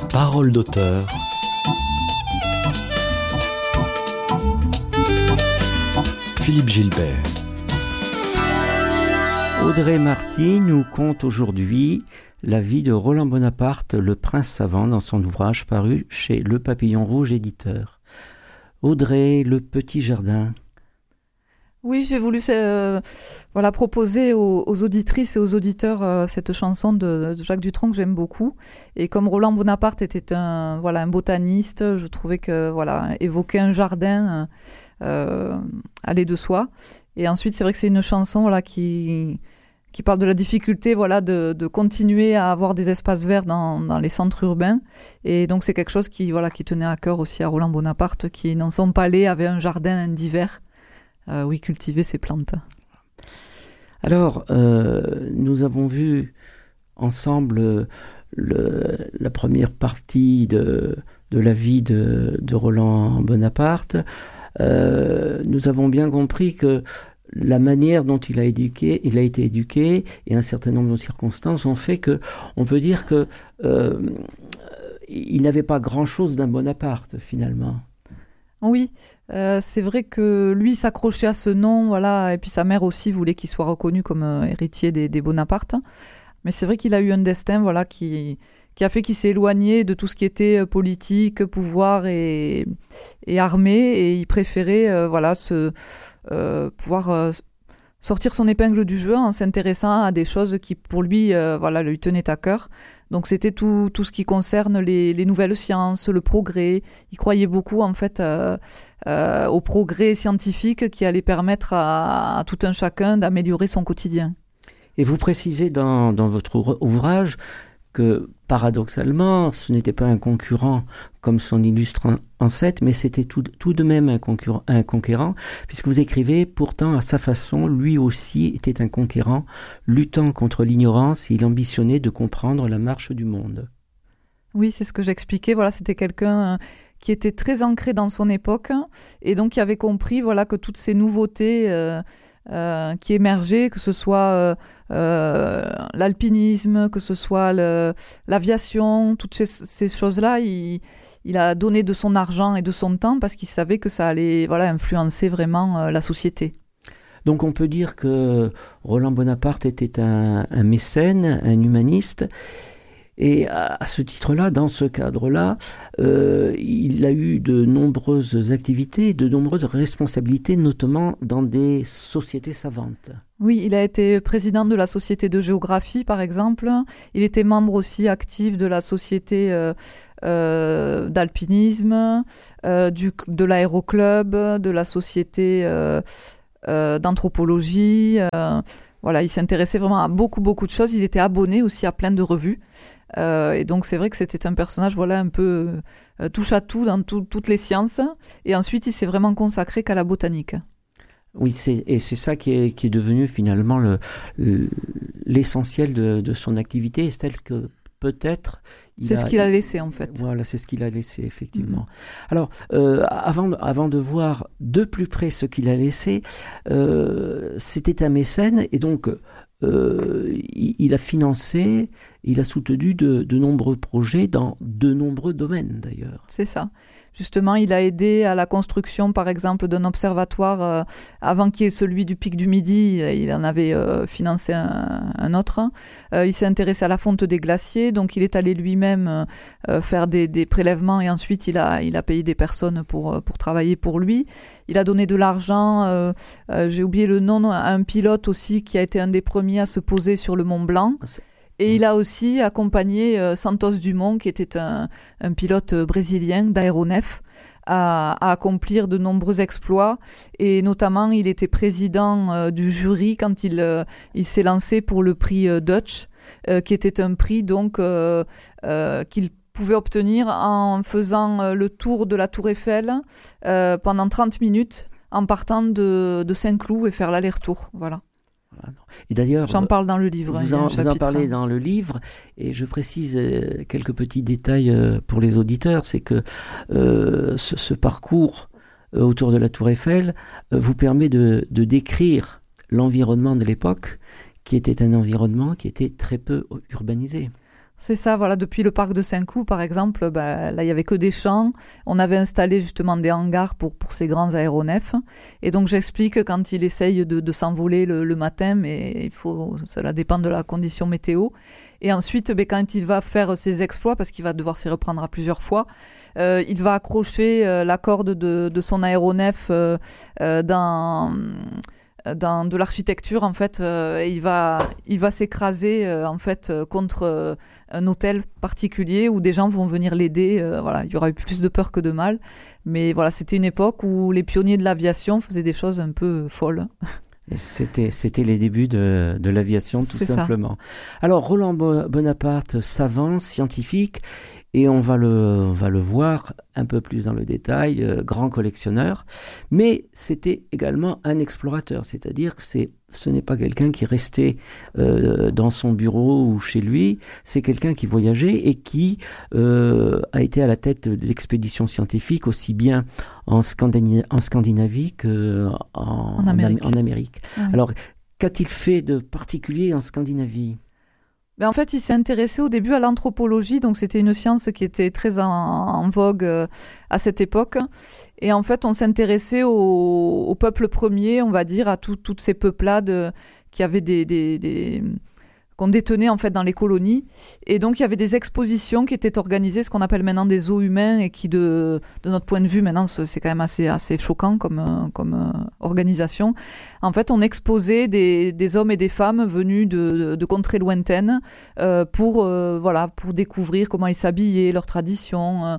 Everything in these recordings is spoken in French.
Parole d'auteur. Philippe Gilbert. Audrey Marty nous conte aujourd'hui la vie de Roland Bonaparte, le prince savant, dans son ouvrage paru chez Le Papillon Rouge éditeur. Audrey, le petit jardin. Oui, j'ai voulu proposer aux auditrices et aux auditeurs cette chanson de Jacques Dutronc que j'aime beaucoup. Et comme Roland Bonaparte était un botaniste, je trouvais que évoquer un jardin allait de soi. Et ensuite, c'est vrai que c'est une chanson qui parle de la difficulté de continuer à avoir des espaces verts dans les centres urbains. Et donc c'est quelque chose qui tenait à cœur aussi à Roland Bonaparte, qui dans son palais avait un jardin d'hiver où il cultivait ses plantes. Alors, nous avons vu ensemble la première partie de la vie de Roland Bonaparte. Nous avons bien compris que la manière dont il a été éduqué et un certain nombre de circonstances ont fait que on peut dire que il n'avait pas grand-chose d'un Bonaparte finalement. Oui, c'est vrai que lui s'accrochait à ce nom, et puis sa mère aussi voulait qu'il soit reconnu comme héritier des Bonaparte. Mais c'est vrai qu'il a eu un destin, qui a fait qu'il s'est éloigné de tout ce qui était politique, pouvoir et armée, et il préférait pouvoir sortir son épingle du jeu en s'intéressant à des choses qui pour lui lui tenaient à cœur. Donc c'était tout ce qui concerne les nouvelles sciences, le progrès. Il croyait beaucoup en fait au progrès scientifique qui allait permettre à tout un chacun d'améliorer son quotidien. Et vous précisez dans votre ouvrage que paradoxalement, ce n'était pas un concurrent comme son illustre ancêtre, mais c'était tout de même un conquérant, puisque vous écrivez, pourtant à sa façon, lui aussi était un conquérant, luttant contre l'ignorance, et il ambitionnait de comprendre la marche du monde. Oui, c'est ce que j'expliquais, c'était quelqu'un qui était très ancré dans son époque, et donc qui avait compris que toutes ces nouveautés qui émergeaient, que ce soit l'alpinisme, que ce soit l'aviation, toutes ces choses-là, il a donné de son argent et de son temps parce qu'il savait que ça allait influencer vraiment la société. Donc on peut dire que Roland Bonaparte était un mécène, un humaniste. Et à ce titre-là, dans ce cadre-là, il a eu de nombreuses activités, de nombreuses responsabilités, notamment dans des sociétés savantes. Oui, il a été président de la Société de géographie, par exemple. Il était membre aussi actif de la Société d'alpinisme, de l'aéroclub, de la Société d'anthropologie. Il s'intéressait vraiment à beaucoup de choses. Il était abonné aussi à plein de revues. Et donc c'est vrai que c'était un personnage un peu touche à tout dans toutes les sciences. Et ensuite il s'est vraiment consacré qu'à la botanique. Oui, c'est ça qui est devenu finalement l'essentiel de son activité, et c'est tel que peut-être ce qu'il a laissé en fait. Voilà, c'est ce qu'il a laissé effectivement. Alors avant de voir de plus près ce qu'il a laissé, c'était un mécène, et donc il a financé, il a soutenu de nombreux projets dans de nombreux domaines d'ailleurs. C'est ça. Justement, il a aidé à la construction, par exemple, d'un observatoire avant qu'il y ait celui du Pic du Midi. Il en avait financé un autre. Il s'est intéressé à la fonte des glaciers, donc il est allé lui-même faire des prélèvements, et ensuite il a payé des personnes pour travailler pour lui. Il a donné de l'argent, j'ai oublié le nom, à un pilote aussi qui a été un des premiers à se poser sur le Mont Blanc. Et il a aussi accompagné Santos Dumont, qui était un pilote brésilien d'aéronef, à accomplir de nombreux exploits. Et notamment, il était président du jury quand il s'est lancé pour le prix Dutch, qui était un prix donc qu'il pouvait obtenir en faisant le tour de la Tour Eiffel pendant 30 minutes, en partant de Saint-Cloud et faire l'aller-retour. Voilà. Et d'ailleurs, j'en parle dans le livre. Vous en parlez dans le livre, et je précise quelques petits détails pour les auditeurs. C'est que ce parcours autour de la Tour Eiffel vous permet de décrire l'environnement de l'époque, qui était un environnement qui était très peu urbanisé. C'est ça, voilà. Depuis le parc de Saint-Cloud, par exemple, là, il y avait que des champs. On avait installé justement des hangars pour ces grands aéronefs. Et donc, j'explique quand il essaye de s'envoler le matin, mais cela dépend de la condition météo. Et ensuite, quand il va faire ses exploits, parce qu'il va devoir s'y reprendre à plusieurs fois, il va accrocher la corde de son aéronef dans de l'architecture, en fait, et il va s'écraser en fait contre un hôtel particulier où des gens vont venir l'aider. Voilà, il y aura eu plus de peur que de mal, mais voilà, c'était une époque où les pionniers de l'aviation faisaient des choses un peu folles. Et c'était les débuts de l'aviation, tout simplement. Alors, Roland Bonaparte, savant, scientifique, et on va le voir un peu plus dans le détail, grand collectionneur, mais c'était également un explorateur, c'est-à-dire que ce n'est pas quelqu'un qui restait dans son bureau ou chez lui, c'est quelqu'un qui voyageait et qui a été à la tête de l'expédition scientifique aussi bien en Scandinavie qu'en Amérique. Ouais. Alors, qu'a-t-il fait de particulier en Scandinavie ? En fait, il s'est intéressé au début à l'anthropologie, donc c'était une science qui était très en vogue à cette époque. Et en fait, on s'intéressait au peuple premier, on va dire, à toutes ces peuplades qui avaient qu'on détenait en fait dans les colonies. Et donc, il y avait des expositions qui étaient organisées, ce qu'on appelle maintenant des zoos humains, et qui, de notre point de vue, maintenant, c'est quand même assez choquant comme organisation. En fait, on exposait des hommes et des femmes venus de contrées lointaines pour découvrir comment ils s'habillaient, leurs traditions,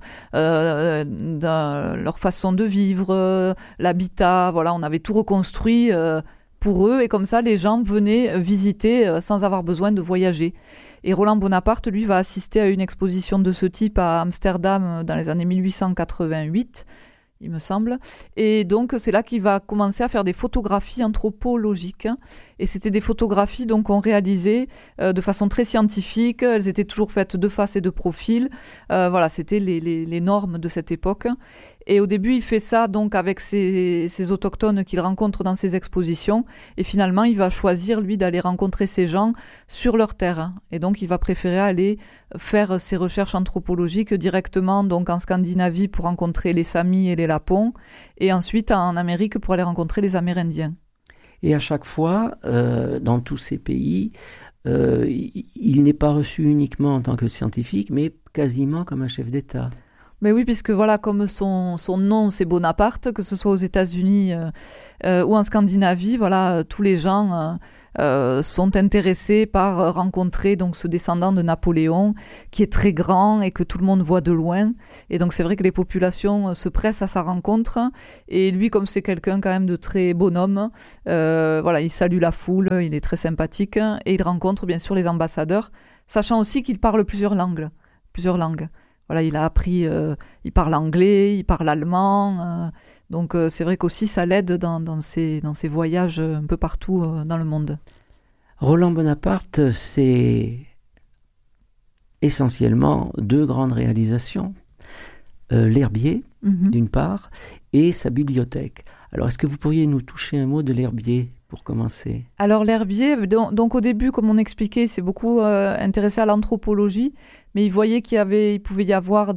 leur façon de vivre, l'habitat. Voilà, on avait tout reconstruit pour eux, et comme ça, les gens venaient visiter sans avoir besoin de voyager. Et Roland Bonaparte, lui, va assister à une exposition de ce type à Amsterdam dans les années 1888, il me semble. Et donc, c'est là qu'il va commencer à faire des photographies anthropologiques. Et c'était des photographies donc qu'on réalisait de façon très scientifique. Elles étaient toujours faites de face et de profil. Voilà, c'était les normes de cette époque. Et au début, il fait ça donc avec ces autochtones qu'il rencontre dans ses expositions. Et finalement, il va choisir, lui, d'aller rencontrer ces gens sur leur terre. Et donc, il va préférer aller faire ses recherches anthropologiques directement donc en Scandinavie pour rencontrer les Samis et les Lapons, et ensuite en Amérique pour aller rencontrer les Amérindiens. Et à chaque fois, dans tous ces pays, il n'est pas reçu uniquement en tant que scientifique, mais quasiment comme un chef d'État. Mais oui, puisque voilà, comme son nom c'est Bonaparte, que ce soit aux États-Unis ou en Scandinavie, voilà, tous les gens sont intéressés par rencontrer donc ce descendant de Napoléon qui est très grand et que tout le monde voit de loin. Et donc c'est vrai que les populations se pressent à sa rencontre. Et lui, comme c'est quelqu'un quand même de très bonhomme, voilà, il salue la foule, il est très sympathique et il rencontre bien sûr les ambassadeurs, sachant aussi qu'il parle plusieurs langues. Voilà, il a appris, il parle anglais, il parle allemand, donc c'est vrai qu'aussi ça l'aide dans ses voyages un peu partout dans le monde. Roland Bonaparte, c'est essentiellement deux grandes réalisations, l'herbier d'une part et sa bibliothèque. Alors est-ce que vous pourriez nous toucher un mot de l'herbier pour commencer ? Alors l'herbier, donc au début, comme on expliquait, c'est beaucoup intéressé à l'anthropologie, mais il voyait qu'il pouvait y avoir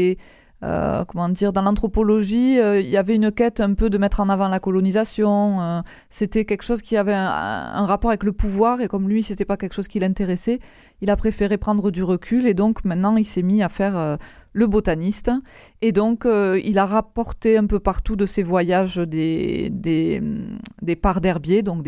dans l'anthropologie, il y avait une quête un peu de mettre en avant la colonisation. C'était quelque chose qui avait un rapport avec le pouvoir, et comme lui, c'était pas quelque chose qui l'intéressait, il a préféré prendre du recul, et donc maintenant, il s'est mis à faire le botaniste. Et donc, il a rapporté un peu partout de ses voyages des parts d'herbier, donc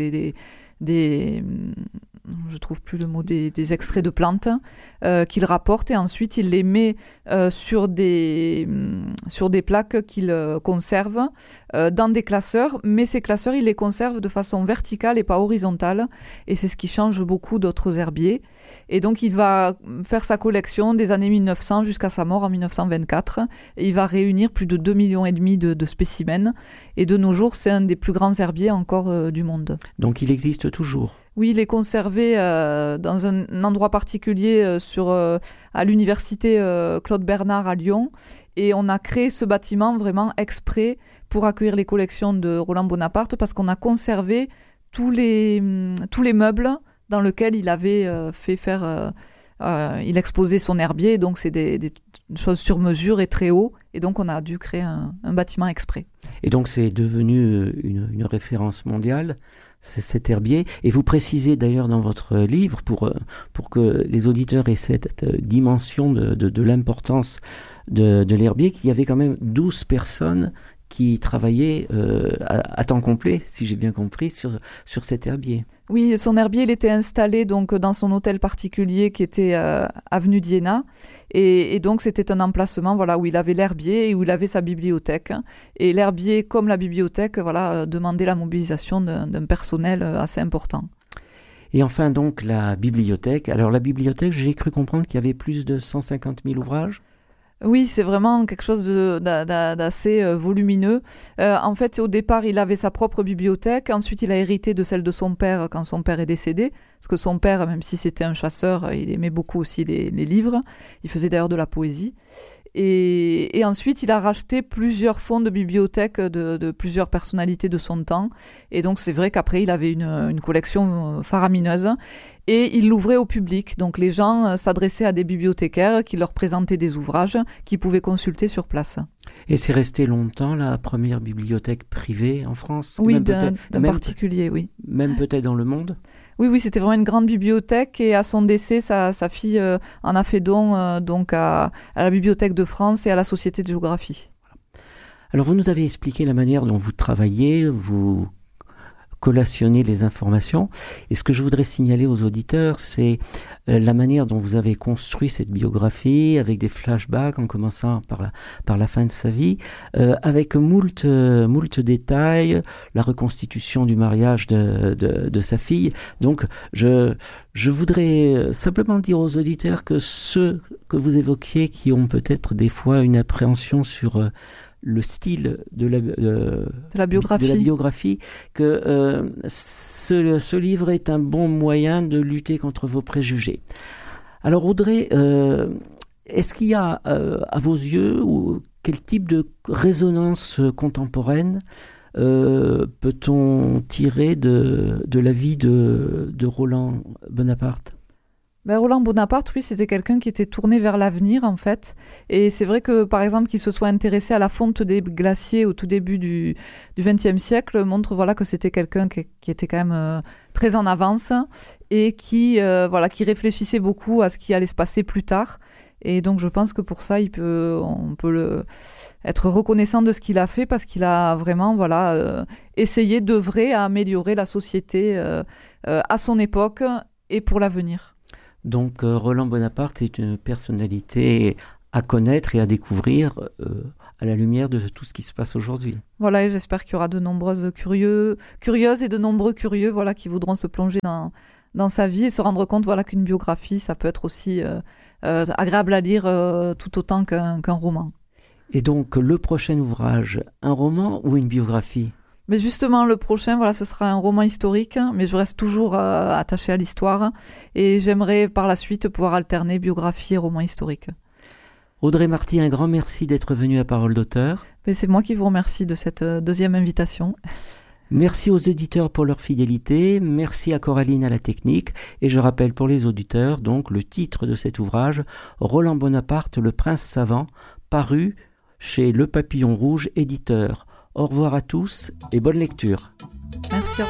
je trouve plus le mot, des extraits de plantes qu'il rapporte, et ensuite il les met sur des plaques qu'il conserve dans des classeurs, mais ces classeurs il les conserve de façon verticale et pas horizontale, et c'est ce qui change beaucoup d'autres herbiers. Et donc il va faire sa collection des années 1900 jusqu'à sa mort en 1924, et il va réunir plus de 2,5 millions de spécimens, et de nos jours c'est un des plus grands herbiers encore du monde. Donc il existe toujours ? Oui, il est conservé dans un endroit particulier à l'université Claude Bernard à Lyon, et on a créé ce bâtiment vraiment exprès pour accueillir les collections de Roland Bonaparte, parce qu'on a conservé tous les meubles dans lesquels il avait fait faire il exposait son herbier, donc c'est des choses sur mesure et très haut, et donc on a dû créer un bâtiment exprès. Et donc c'est devenu une référence mondiale, cet herbier. Et vous précisez d'ailleurs dans votre livre, pour que les auditeurs aient cette dimension de l'importance de l'herbier, qu'il y avait quand même 12 personnes qui travaillait à temps complet, si j'ai bien compris, sur cet herbier. Oui, son herbier, il était installé donc dans son hôtel particulier qui était avenue d'Iéna, et donc c'était un emplacement où il avait l'herbier et où il avait sa bibliothèque. Et l'herbier, comme la bibliothèque, demandait la mobilisation d'un personnel assez important. Et enfin donc la bibliothèque. Alors la bibliothèque, j'ai cru comprendre qu'il y avait plus de 150 000 ouvrages. Oui, c'est vraiment quelque chose d'assez volumineux. En fait, au départ, il avait sa propre bibliothèque. Ensuite, il a hérité de celle de son père quand son père est décédé. Parce que son père, même si c'était un chasseur, il aimait beaucoup aussi les livres. Il faisait d'ailleurs de la poésie. Et ensuite, il a racheté plusieurs fonds de bibliothèque de plusieurs personnalités de son temps. Et donc, c'est vrai qu'après, il avait une collection faramineuse. Et il l'ouvrait au public. Donc, les gens s'adressaient à des bibliothécaires qui leur présentaient des ouvrages qu'ils pouvaient consulter sur place. Et c'est resté longtemps la première bibliothèque privée en France? Oui, d'un particulier, oui. Même peut-être dans le monde? Oui, c'était vraiment une grande bibliothèque, et à son décès, sa fille en a fait don donc à la Bibliothèque de France et à la Société de géographie. Alors vous nous avez expliqué la manière dont vous travaillez, vous collationnez les informations, et ce que je voudrais signaler aux auditeurs, c'est la manière dont vous avez construit cette biographie, avec des flashbacks en commençant par la fin de sa vie, avec moult détails, la reconstitution du mariage de sa fille. Donc je voudrais simplement dire aux auditeurs que ceux que vous évoquiez, qui ont peut-être des fois une appréhension sur le style de la biographie, que ce livre est un bon moyen de lutter contre vos préjugés. Alors Audrey, est-ce qu'il y a à vos yeux, ou quel type de résonance contemporaine peut-on tirer de la vie de Roland Bonaparte? Roland Bonaparte, oui, c'était quelqu'un qui était tourné vers l'avenir, en fait. Et c'est vrai que, par exemple, qu'il se soit intéressé à la fonte des glaciers au tout début du XXe siècle montre que c'était quelqu'un qui était quand même très en avance, et qui réfléchissait beaucoup à ce qui allait se passer plus tard. Et donc, je pense que pour ça, on peut être reconnaissant de ce qu'il a fait, parce qu'il a vraiment essayé d'œuvrer à améliorer la société à son époque et pour l'avenir. Donc Roland Bonaparte est une personnalité à connaître et à découvrir à la lumière de tout ce qui se passe aujourd'hui. Voilà, et j'espère qu'il y aura de nombreuses curieuses et de nombreux curieux qui voudront se plonger dans sa vie et se rendre compte qu'une biographie, ça peut être aussi agréable à lire tout autant qu'un roman. Et donc le prochain ouvrage, un roman ou une biographie ? Mais justement, le prochain, ce sera un roman historique, mais je reste toujours attachée à l'histoire, et j'aimerais par la suite pouvoir alterner biographie et roman historique. Audrey Marty, un grand merci d'être venue à Parole d'auteur. Mais c'est moi qui vous remercie de cette deuxième invitation. Merci aux auditeurs pour leur fidélité, merci à Coraline à la technique, et je rappelle pour les auditeurs donc le titre de cet ouvrage, Roland Bonaparte, le prince savant, paru chez Le Papillon Rouge, éditeur. Au revoir à tous et bonne lecture. Merci.